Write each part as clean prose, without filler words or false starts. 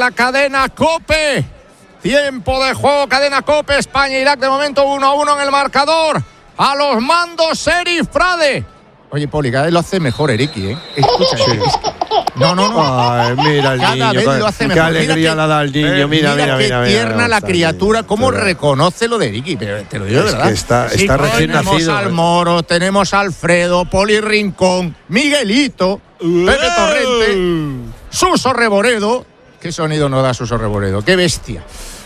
la cadena COPE. Tiempo de juego, cadena COPE, España-Irak, de momento 1-1 en el marcador. A los mandos, Serif Frade. Oye, Poli, cada vez lo hace mejor Eriki, ¿eh? Escucha, sí. No. Ay, mira el cada niño. Vez lo hace qué mejor. alegría la da el niño. Mira. Qué tierna la criatura, cómo reconoce lo de Eriki. Pero te lo digo de verdad. Que está recién nacido. Tenemos al Moro, tenemos a Alfredo, Poli Rincón, Miguelito, Pepe Torrente, Suso Reboredo. ¿Qué sonido nos da Suso Reboredo? ¡Qué bestia!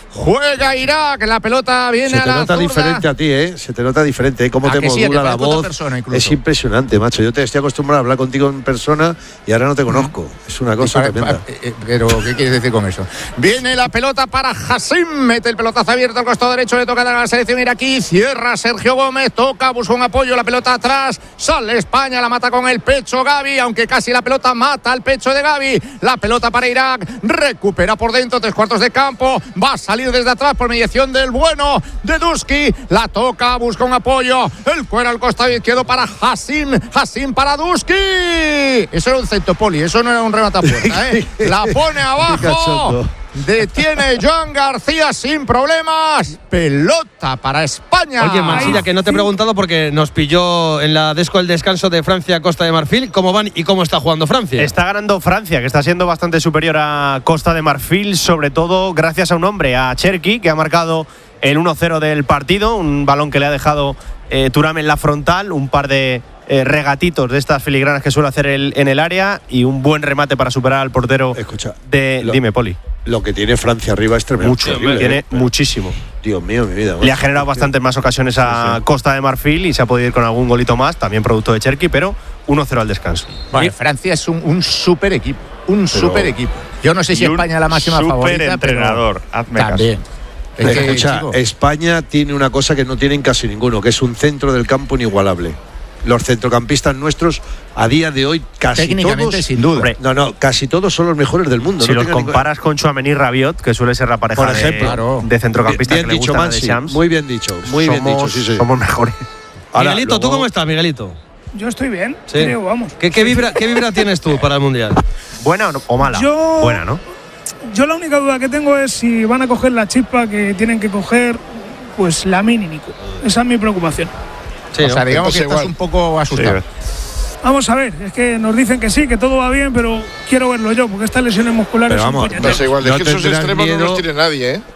Juega Irak, la pelota viene a la zurda. Se te nota diferente a ti, ¿eh? Se te nota diferente, ¿eh? Cómo te modula la voz. Es impresionante, macho. Yo estoy acostumbrado a hablar contigo en persona y ahora no te conozco. Es una cosa tremenda. Pero, ¿qué quieres decir con eso? Viene la pelota para Hassim. Mete el pelotazo abierto al costado derecho. Le toca dar a la selección iraquí. Cierra Sergio Gómez. Toca, busca un apoyo. La pelota atrás. Sale España. La mata con el pecho Gavi. Aunque casi la pelota mata al pecho de Gavi. La pelota para Irak. Recupera por dentro. 3/4 de campo. Va a salir desde atrás por mediación del bueno de Duski. La toca, busca un apoyo. El cuero al costado izquierdo para Hassim. Hassim para Duski. Eso era un centro, Poli. Eso no era un remate a puerta, ¿eh? La pone abajo. Detiene Joan García sin problemas. Pelota para España. Oye, Mansilla, que no te he preguntado porque nos pilló en la desco el descanso de Francia-Costa de Marfil. ¿Cómo van y cómo está jugando Francia? Está ganando Francia, que está siendo bastante superior a Costa de Marfil, sobre todo gracias a un hombre, a Cherki, que ha marcado el 1-0 del partido. Un balón que le ha dejado Thuram en la frontal, un par de regatitos de estas filigranas que suele hacer en el área y un buen remate para superar al portero. Escucha, dime, Poli. Lo que tiene Francia arriba es tremendo. Tiene muchísimo. Dios mío, mi vida. Le ha generado bastantes más ocasiones a Costa de Marfil y se ha podido ir con algún golito más, también producto de Cherki, pero 1-0 al descanso. Vale, Francia es un super equipo. Super equipo. Yo no sé si España es la máxima favorita. Super entrenador, hazme también. Caso. Escucha, España tiene una cosa que no tienen casi ninguno, que es un centro del campo inigualable. Los centrocampistas nuestros a día de hoy casi técnicamente todos, sin duda. Casi todos son los mejores del mundo. Si los comparas con Tchouaméni y Rabiot, que suele ser la pareja, por ejemplo, de centrocampistas bien que dicho, le gustan Mansi, de Shams. muy bien dicho, sí. Somos mejores. Ahora, Miguelito, ¿tú cómo estás, Miguelito? Yo estoy bien, sí. Creo, vamos. ¿Qué vibra tienes tú para el Mundial? ¿Buena o mala? Buena, ¿no? Yo la única duda que tengo es si van a coger la chispa que tienen que coger, pues Lamine y Nico. Esa es mi preocupación. Sí, o sea, digamos que estás un poco asustado. Sí. Vamos a ver, es que nos dicen que sí, que todo va bien, pero quiero verlo yo, porque estas lesiones musculares son puñeteras. No es igual, es que esos extremos no los tiene nadie, ¿eh?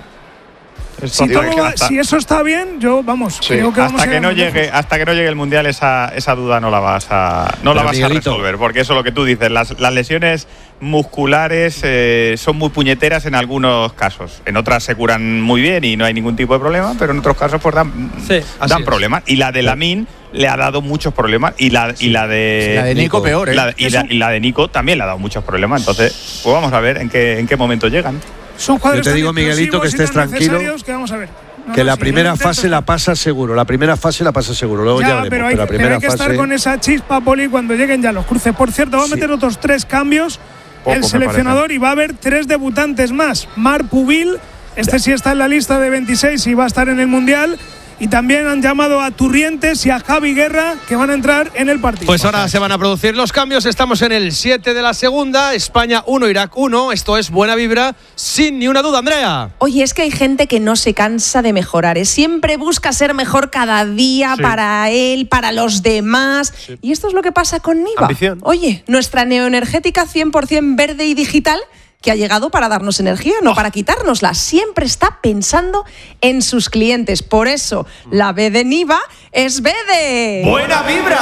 Si eso está bien, yo creo que hasta que no llegue el Mundial esa duda no la vas a resolver, porque eso es lo que tú dices, las lesiones musculares son muy puñeteras en algunos casos, en otras se curan muy bien y no hay ningún tipo de problema, pero en otros casos pues dan problemas, y la de Lamine le ha dado muchos problemas y la de Nico peor, ¿eh? y la de Nico también le ha dado muchos problemas, entonces pues vamos a ver en qué momento llegan. Yo te digo, Miguelito, que estés tranquilo. Que vamos a ver. Que la primera fase la pasa seguro. Luego ya veremos. Pero hay que estar con esa chispa, Poli, cuando lleguen ya los cruces. Por cierto, va a meter otros 3 cambios el seleccionador y va a haber 3 debutantes más. Marc Pubil, sí está en la lista de 26 y va a estar en el Mundial. Y también han llamado a Turrientes y a Javi Guerra, que van a entrar en el partido. Pues ahora se van a producir los cambios. Estamos en el 7 de la segunda. España 1, Irak 1. Esto es buena vibra, sin ni una duda, Andrea. Oye, es que hay gente que no se cansa de mejorar. Siempre busca ser mejor cada día, para él, para los demás. Sí. Y esto es lo que pasa con Niva. Ambición. Oye, nuestra neoenergética 100% verde y digital, que ha llegado para darnos energía, no para quitárnosla. Siempre está pensando en sus clientes. Por eso, la B de Niva es B de... ¡Buena vibra!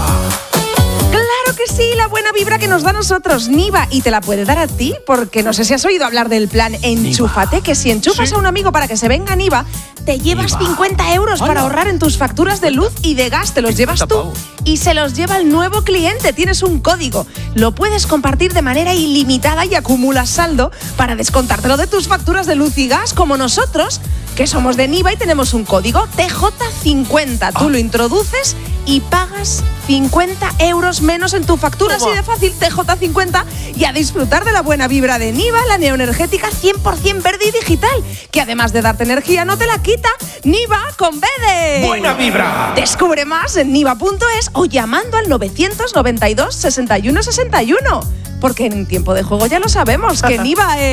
¡Claro que sí! La buena vibra que nos da a nosotros Niva, y te la puede dar a ti, porque no sé si has oído hablar del plan Enchúfate, que si enchufas a un amigo para que se venga a Niva, te llevas 50 euros para ahorrar en tus facturas de luz y de gas. Te los llevas tú y se los lleva el nuevo cliente. Tienes un código, lo puedes compartir de manera ilimitada y acumulas saldo para descontártelo de tus facturas de luz y gas, como nosotros, que somos de Niva y tenemos un código TJ50. Tú lo introduces y pagas 50 euros menos en tu factura. Así de fácil, TJ50, y a disfrutar de la buena vibra de Niva, la neoenergética 100% verde y digital, que además de darte energía no te la quita. Niva con B de... ¡Buena vibra! Descubre más en niva.es o llamando al 992 61 61. Porque en tiempo de juego ya lo sabemos, que Niva es...